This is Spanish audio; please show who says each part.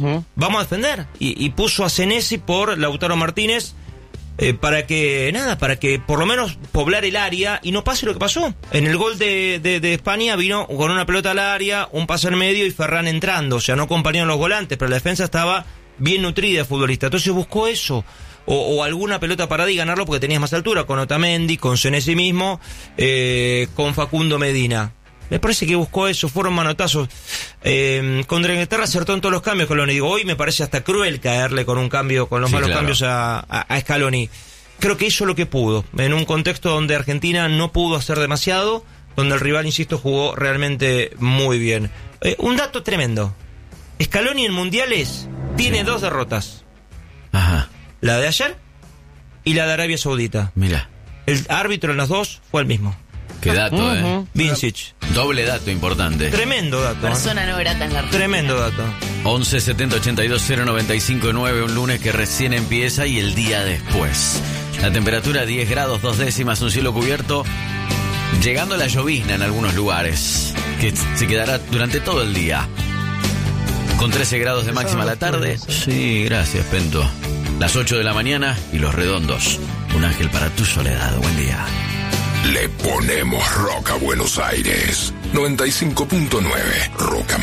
Speaker 1: vamos a defender. Y puso a Senesi por Lautaro Martínez para que por lo menos poblar el área y no pase lo que pasó. En el gol de España vino con una pelota al área, un pase al medio y Ferran entrando. O sea, no acompañaron los volantes, pero la defensa estaba bien nutrida de futbolista. Entonces buscó eso. O alguna pelota parada y ganarlo porque tenías más altura, con Otamendi, con Senesi mismo, con Facundo Medina. Me parece que buscó eso, fueron manotazos. Contra Inglaterra acertó en todos los cambios, Scaloni. Digo, hoy me parece hasta cruel caerle con un cambio, con los malos cambios a Scaloni. Creo que hizo lo que pudo, en un contexto donde Argentina no pudo hacer demasiado, donde el rival, insisto, jugó realmente muy bien. Un dato tremendo. Scaloni en mundiales tiene 2 derrotas.
Speaker 2: Ajá.
Speaker 1: La de ayer y la de Arabia Saudita.
Speaker 2: Mira.
Speaker 1: El árbitro en las 2 fue el mismo.
Speaker 2: Qué dato,
Speaker 1: Vincic.
Speaker 2: Doble dato importante.
Speaker 1: Tremendo dato.
Speaker 3: Persona no grata en la Argentina.
Speaker 1: Tremendo dato.
Speaker 2: 11 70 82 095 9, un lunes que recién empieza y el día después. La temperatura 10 grados 2 décimas, un cielo cubierto, llegando a la llovizna en algunos lugares, que se quedará durante todo el día. Con 13 grados de máxima a la tarde. Sí, gracias, Pento. Las 8 de la mañana y Los Redondos. Un ángel para tu soledad. Buen día.
Speaker 4: Le ponemos rock a Buenos Aires. 95.9 Rock